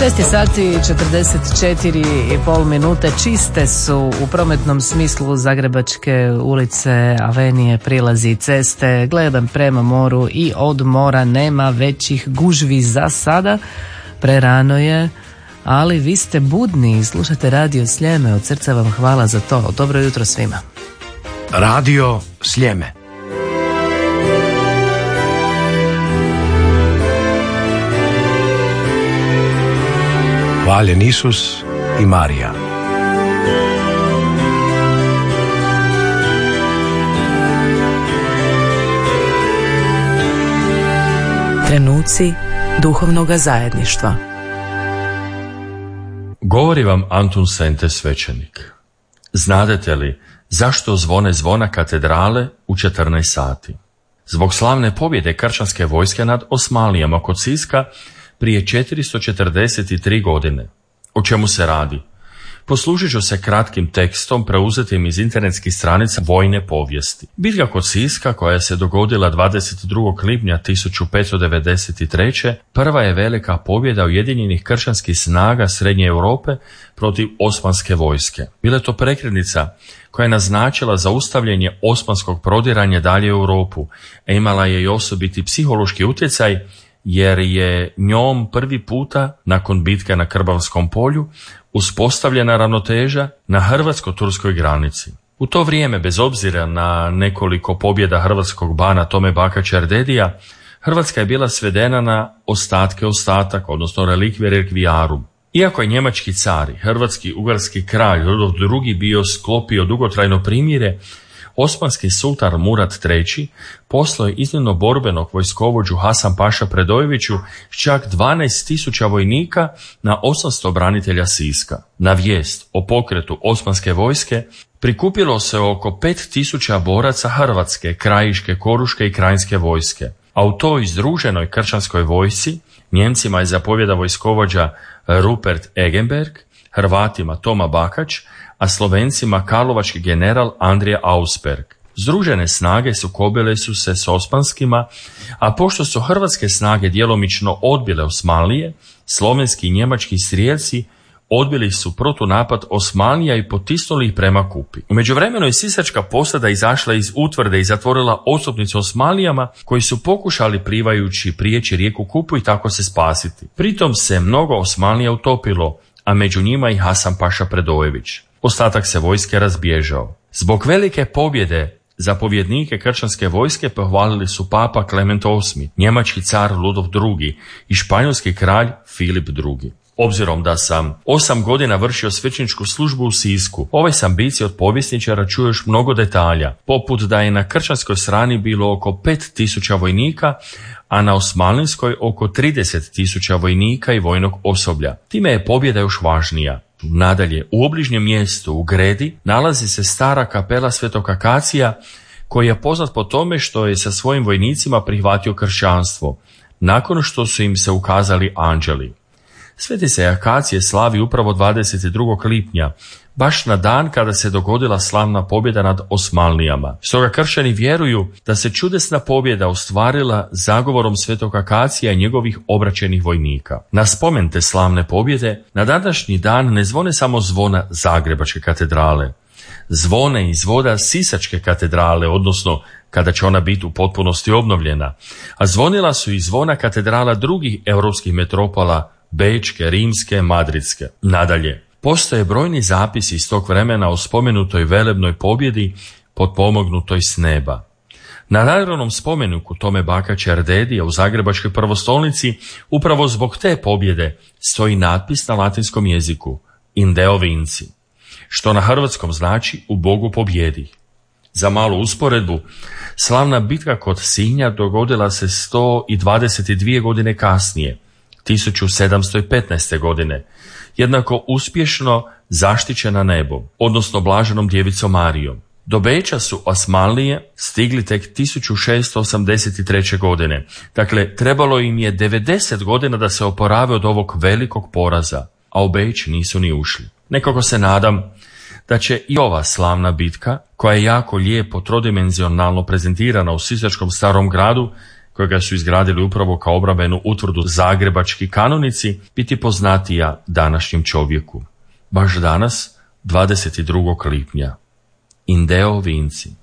6 sati 44,5 minute. Čiste su u prometnom smislu zagrebačke ulice, avenije, prilazi, ceste. Gledam prema moru i od mora nema većih gužvi za sada. Prerano je, ali vi ste budni i slušate Radio Sljeme. Od srca vam hvala za to. Dobro jutro svima. Radio Sljeme. Hvaljen Isus i Marija. Trenuci duhovnoga zajedništva. Govori vam Antun Sente, svećenik. Znadete li zašto zvone zvona katedrale u 14 sati? Zbog slavne pobjede kršćanske vojske nad Osmanlijama kod Siska prije 443 godine. O čemu se radi? Poslužit ću se kratkim tekstom preuzetim iz internetskih stranica vojne povijesti. Bitka kod Siska, koja se dogodila 22. lipnja 1593. prva je velika pobjeda ujedinjenih kršćanskih snaga Srednje Europe protiv osmanske vojske. Bila je to prekretnica koja je naznačila zaustavljanje osmanskog prodiranja dalje u Europu, a imala je i osobiti psihološki utjecaj, jer je njom prvi puta nakon bitke na Krbavskom polju uspostavljena ravnoteža na hrvatsko-turskoj granici. U to vrijeme, bez obzira na nekoliko pobjeda hrvatskog bana Tome Bakača Erdedija, Hrvatska je bila svedena na ostatke ostataka, odnosno relikvije relikvijarum. Iako je njemački car, hrvatski ugarski kralj Rudolf II bio sklopio dugotrajno primjere, osmanski sultan Murat III poslao je iznimno borbenog vojskovođu Hasan Paša Predojeviću s čak 12.000 vojnika na 800 branitelja Siska. Na vijest o pokretu osmanske vojske prikupilo se oko 5.000 boraca hrvatske, krajiške, koruške i krajinske vojske, a u toj združenoj kršćanskoj vojsci Njemcima je zapovjeda vojskovođa Rupert Egenberg, Hrvatima Toma Bakač, a Slovencima karlovački general Andrija Ausberg. Združene snage sukobile su se s osmanskima, a pošto su hrvatske snage djelomično odbile Osmanlije, slovenski i njemački strijelci odbili su protunapad Osmanlija i potisnuli ih prema Kupi. U međuvremenu je sisačka posada izašla iz utvrde i zatvorila odsutnicu Osmanlijama, koji su pokušali plivajući prijeći rijeku Kupu i tako se spasiti. Pritom se mnogo Osmanlija utopilo, a među njima i Hasan Paša Predojević. Ostatak se vojske razbježao. Zbog velike pobjede zapovjednike kršćanske vojske pohvalili su papa Klement VIII, njemački car Ludov II i španjolski kralj Filip II. Obzirom da sam 8 godina vršio svećeničku službu u Sisku, ove sam ambicije od povjesničara čuo još mnogo detalja, poput da je na kršćanskoj strani bilo oko 5.000 vojnika, a na osmanlijskoj oko 30.000 vojnika i vojnog osoblja. Time je pobjeda još važnija. Nadalje, u obližnjem mjestu, u Gredi, nalazi se stara kapela Svetog Akacija, koji je poznat po tome što je sa svojim vojnicima prihvatio kršćanstvo, nakon što su im se ukazali anđeli. Sveti se Akacije slavi upravo 22. lipnja, baš na dan kada se dogodila slavna pobjeda nad Osmanlijama. Stoga kršćani vjeruju da se čudesna pobjeda ostvarila zagovorom Svetog Akacija i njegovih obraćenih vojnika. Na spomen te slavne pobjede, na današnji dan ne zvone samo zvona Zagrebačke katedrale. Zvone iz voda Sisačke katedrale, odnosno kada će ona biti u potpunosti obnovljena, a zvonila su i zvona katedrala drugih europskih metropola, Bečke, Rimske, Madridske. Nadalje, postoje brojni zapisi iz tog vremena o spomenutoj velebnoj pobjedi potpomognutoj s neba. Na naravnom spomeniku Tome Bakača Erdedija u Zagrebačkoj prvostolnici upravo zbog te pobjede stoji natpis na latinskom jeziku In Deo vinci, što na hrvatskom znači u Bogu pobjedi. Za malu usporedbu, slavna bitka kod Sinja dogodila se 122 godine kasnije, 1715. godine, jednako uspješno zaštićena nebom, odnosno blaženom djevicom Marijom. Do Beča su Osmanlije stigli tek 1683. godine, dakle trebalo im je 90 godina da se oporave od ovog velikog poraza, a u Beč nisu ni ušli. Nekako se nadam da će i ova slavna bitka, koja je jako lijepo trodimenzionalno prezentirana u sisačkom starom gradu, kojega su izgradili upravo kao obrambenu utvrdu zagrebački kanonici, biti poznatija današnjem čovjeku. Baš danas, 22. lipnja. Indeo Vinci.